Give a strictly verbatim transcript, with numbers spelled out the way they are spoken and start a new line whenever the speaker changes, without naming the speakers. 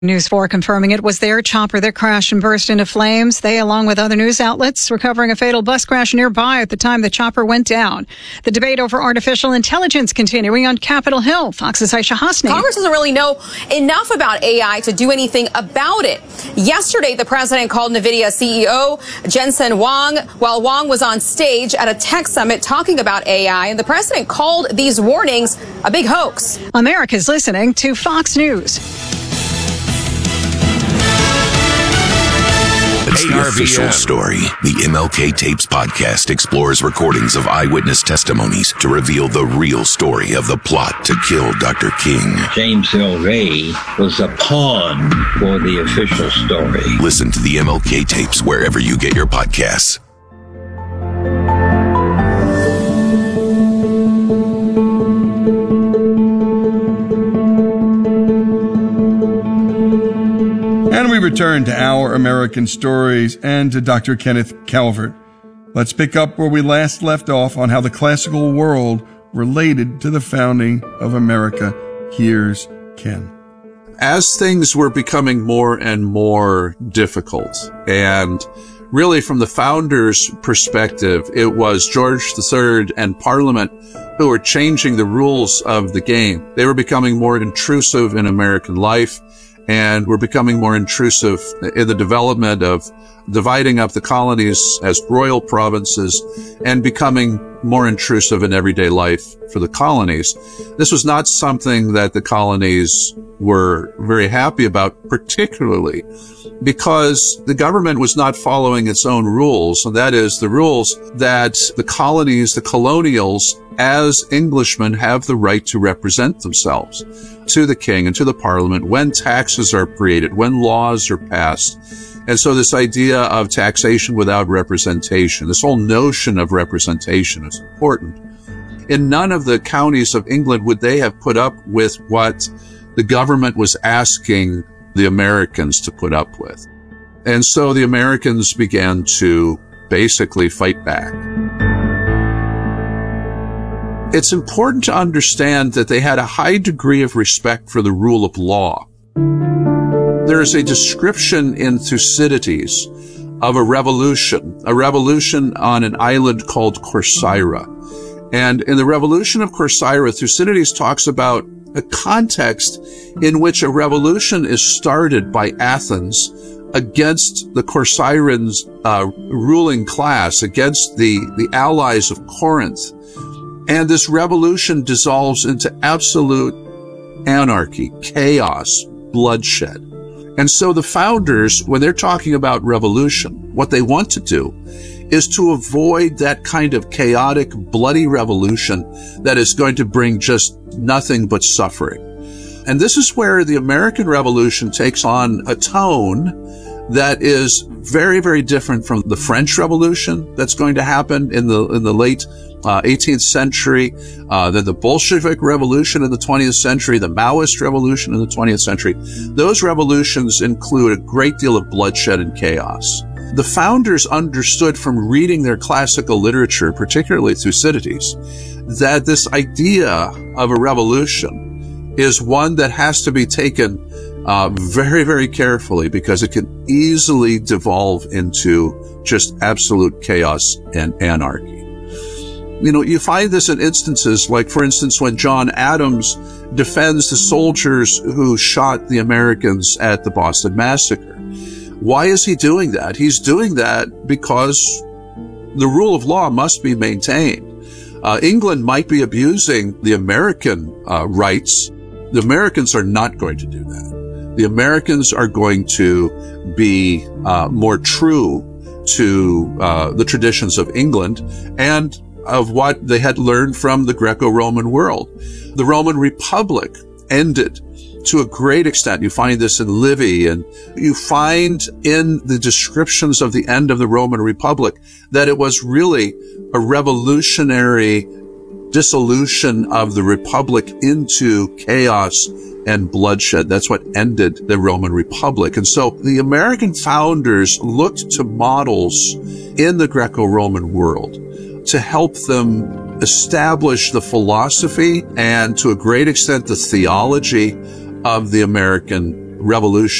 News four confirming it was their chopper that crashed and burst into flames. They, along with other news outlets, were covering a fatal bus crash nearby at the time the chopper went down. The debate over artificial intelligence continuing on Capitol Hill. Fox's Aisha Hosni.
Congress doesn't really know enough about A I to do anything about it. Yesterday, the president called NVIDIA C E O Jensen Huang while Huang was on stage at a tech summit talking about A I, and the president called these warnings a big hoax.
America's listening to Fox News.
The Official Story, the M L K Tapes podcast explores recordings of eyewitness testimonies to reveal the real story of the plot to kill Doctor King.
James Earl Ray was a pawn for the official story.
Listen to the M L K Tapes wherever you get your podcasts.
And we return to Our American Stories and to Doctor Kenneth Calvert. Let's pick up where we last left off on how the classical world related to the founding of America. Here's Ken.
As things were becoming more and more difficult, and really from the founders' perspective, it was George the Third and Parliament who were changing the rules of the game. They were becoming more intrusive in American life, and were becoming more intrusive in the development of dividing up the colonies as royal provinces and becoming more intrusive in everyday life for the colonies. This was not something that the colonies were very happy about, particularly because the government was not following its own rules, and that is the rules that the colonies, the colonials, as Englishmen have the right to represent themselves to the king and to the parliament when taxes are created, when laws are passed. And so this idea of taxation without representation, this whole notion of representation is important. In none of the counties of England would they have put up with what the government was asking the Americans to put up with. And so the Americans began to basically fight back. It's important to understand that they had a high degree of respect for the rule of law. There is a description in Thucydides of a revolution, a revolution on an island called Corcyra. And in the revolution of Corcyra, Thucydides talks about a context in which a revolution is started by Athens against the Corcyrans' uh, ruling class, against the, the allies of Corinth. And this revolution dissolves into absolute anarchy, chaos, bloodshed. And so the founders, when they're talking about revolution, what they want to do is to avoid that kind of chaotic, bloody revolution that is going to bring just nothing but suffering. And this is where the American Revolution takes on a tone that is very, very different from the French Revolution that's going to happen in the in the late uh, eighteenth century, uh, then the Bolshevik Revolution in the twentieth century, the Maoist Revolution in the twentieth century. Those revolutions include a great deal of bloodshed and chaos. The founders understood from reading their classical literature, particularly Thucydides, that this idea of a revolution is one that has to be taken uh, very, very carefully because it can easily devolve into just absolute chaos and anarchy. You know, you find this in instances like, for instance, when John Adams defends the soldiers who shot the Americans at the Boston Massacre. Why is he doing that? He's doing that because the rule of law must be maintained. Uh, England might be abusing the American uh, rights. The Americans are not going to do that. The Americans are going to be uh, more true to uh, the traditions of England and of what they had learned from the Greco-Roman world. The Roman Republic ended to a great extent. You find this in Livy, and you find in the descriptions of the end of the Roman Republic that it was really a revolutionary dissolution of the Republic into chaos and bloodshed. That's what ended the Roman Republic. And so the American founders looked to models in the Greco-Roman world to help them establish the philosophy and, to a great extent, the theology of the American revolution.